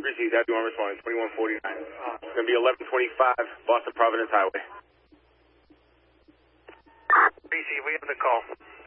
received. Happy one responding, 2149. It's going to be 1125 Boston Providence Highway. Received, we have the call.